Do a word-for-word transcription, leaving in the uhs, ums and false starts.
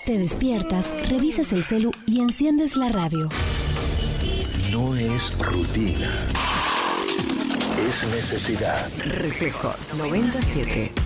Te despiertas, revisas el celu y enciendes la radio. No es rutina. Es necesidad. Reflejos noventa y siete.